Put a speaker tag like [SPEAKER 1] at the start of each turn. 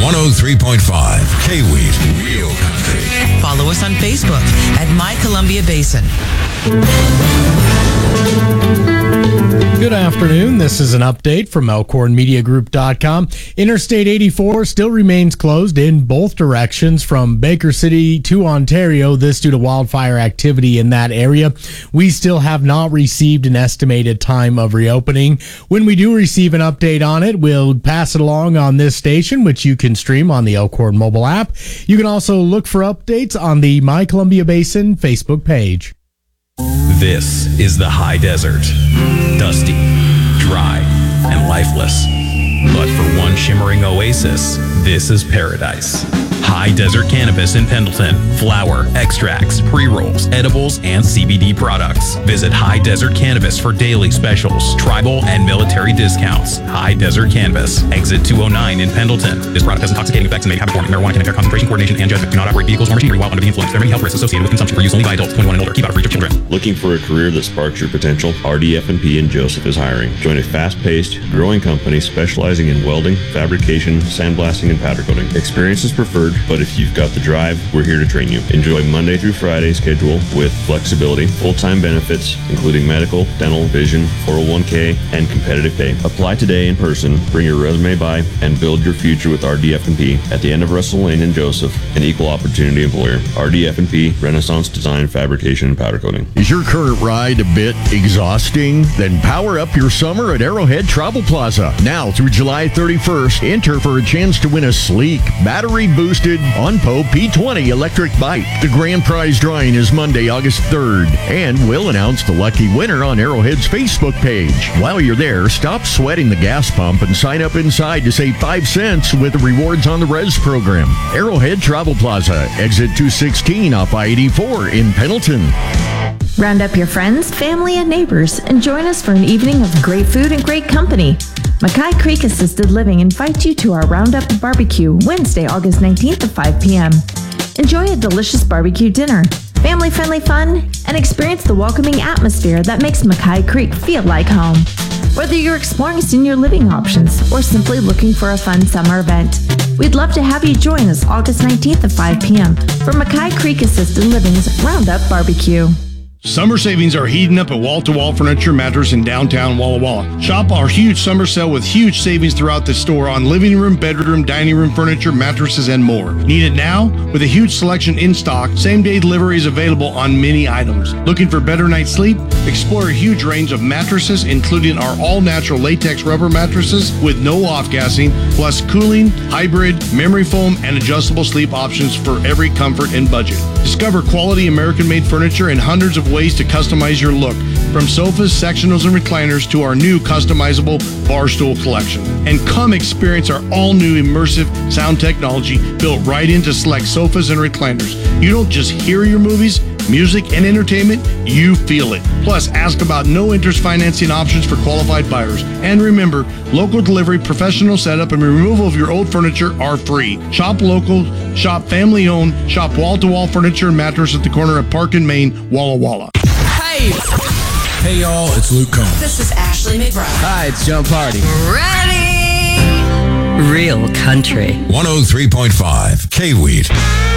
[SPEAKER 1] 103.5 K-Wheat, Real Country.
[SPEAKER 2] Follow us on Facebook at My Columbia Basin.
[SPEAKER 3] Good afternoon. This is an update from ElkhornMediaGroup.com. Interstate 84 still remains closed in both directions from Baker City to Ontario, this due to wildfire activity in that area. We still have not received an estimated time of reopening. When we do receive an update on it, we'll pass it along on this station, which you can stream on the Elkhorn mobile app. You can also look for updates on the My Columbia Basin Facebook page.
[SPEAKER 4] This is the high desert. Dusty, dry, and lifeless. But for one shimmering oasis, this is paradise. High Desert Cannabis in Pendleton. Flower, extracts, pre-rolls, edibles, and CBD products. Visit High Desert Cannabis for daily specials, tribal, and military discounts. High Desert Cannabis. Exit 209 in Pendleton. This product has intoxicating effects and may have a form of marijuana can impair concentration, coordination, and judgment. Do not operate vehicles or machinery while under the influence. There are many health risks associated with consumption for use only by adults 21 and older. Keep out of reach of children.
[SPEAKER 5] Looking for a career that sparks your potential? RDF&P in Joseph is hiring. Join a fast-paced, growing company specializing in welding, fabrication, sandblasting, and powder coating. Experience is preferred, but if you've got the drive, we're here to train you. Enjoy Monday through Friday schedule with flexibility, full-time benefits, including medical, dental, vision, 401k, and competitive pay. Apply today in person, bring your resume by, and build your future with RDF&P at the end of Russell Lane in Joseph, an equal opportunity employer. RDF&P, Renaissance Design, Fabrication, and Powder Coating.
[SPEAKER 6] Is your current ride a bit exhausting? Then power up your summer at Arrowhead Travel Plaza. Now through July 31st, enter for a chance to win a sleek, battery-boosted Onpo P20 electric bike. The grand prize drawing is Monday, August 3rd, and we'll announce the lucky winner on Arrowhead's Facebook page. While you're there, stop sweating the gas pump and sign up inside to save 5 cents with the Rewards on the Res program. Arrowhead Travel Plaza, exit 216 off I-84 in Pendleton.
[SPEAKER 7] Round up your friends, family, and neighbors and join us for an evening of great food and great company. Mackay Creek Assisted Living invites you to our Roundup Barbecue Wednesday, August 19th at 5 p.m. Enjoy a delicious barbecue dinner, family-friendly fun, and experience the welcoming atmosphere that makes Mackay Creek feel like home. Whether you're exploring senior living options or simply looking for a fun summer event, we'd love to have you join us August 19th at 5 p.m. for Mackay Creek Assisted Living's Roundup Barbecue.
[SPEAKER 8] Summer savings are heating up at Wall to Wall Furniture Mattress in downtown Walla Walla. Shop our huge summer sale with huge savings throughout the store on living room, bedroom, dining room furniture, mattresses, and more. Need it now? With a huge selection in stock, same-day delivery is available on many items. Looking for better night's sleep? Explore a huge range of mattresses, including our all-natural latex rubber mattresses with no off-gassing, plus cooling, hybrid, memory foam, and adjustable sleep options for every comfort and budget. Discover quality American-made furniture and hundreds of ways to customize your look, from sofas, sectionals, and recliners to our new customizable bar stool collection. And come experience our all-new immersive sound technology built right into select sofas and recliners. You don't just hear your movies, music, and entertainment, you feel it. Plus, ask about no-interest financing options for qualified buyers. And remember, local delivery, professional setup, and removal of your old furniture are free. Shop local, shop family-owned, shop wall-to-wall furniture and mattress at the corner of Park and Main, Walla Walla.
[SPEAKER 2] Hey!
[SPEAKER 1] Hey y'all, it's Luke Combs.
[SPEAKER 2] This is Ashley McBride.
[SPEAKER 9] Hi, it's John Party.
[SPEAKER 2] Ready? Real Country.
[SPEAKER 1] 103.5 K-Wheat.